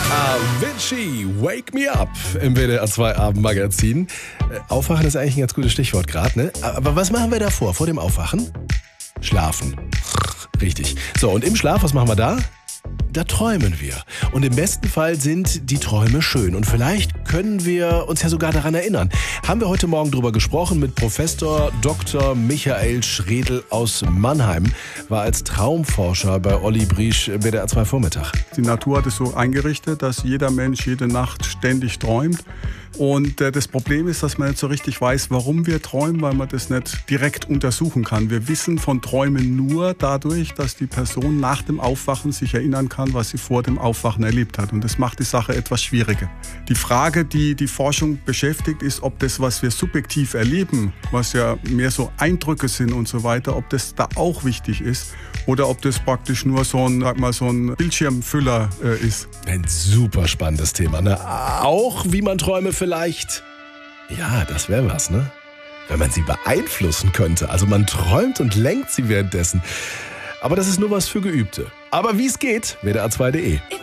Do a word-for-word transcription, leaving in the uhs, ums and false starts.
Avicii, Wake Me Up im W D R zwei Abendmagazin. Äh, Aufwachen ist eigentlich ein ganz gutes Stichwort gerade, ne? Aber was machen wir davor, vor dem Aufwachen? Schlafen. Richtig. So, und im Schlaf, was machen wir da? Da träumen wir. Und im besten Fall sind die Träume schön. Und vielleicht können wir uns ja sogar daran erinnern. Haben wir heute Morgen drüber gesprochen mit Professor Doktor Michael Schredl aus Mannheim. War als Traumforscher bei Olli Briesch im W D R zwei Vormittag. Die Natur hat es so eingerichtet, dass jeder Mensch jede Nacht ständig träumt. Und äh, das Problem ist, dass man nicht so richtig weiß, warum wir träumen, weil man das nicht direkt untersuchen kann. Wir wissen von Träumen nur dadurch, dass die Person nach dem Aufwachen sich erinnern kann, was sie vor dem Aufwachen erlebt hat. Und das macht die Sache etwas schwieriger. Die Frage, die die Forschung beschäftigt, ist, ob das, was wir subjektiv erleben, was ja mehr so Eindrücke sind und so weiter, ob das da auch wichtig ist oder ob das praktisch nur so ein, sag mal, so ein Bildschirmfüller äh, ist. Ein super spannendes Thema, ne? Auch wie man Träume vielleicht, ja, das wäre was, ne? Wenn man sie beeinflussen könnte. Also man träumt und lenkt sie währenddessen. Aber das ist nur was für Geübte. Aber wie es geht, W D R zwei punkt de.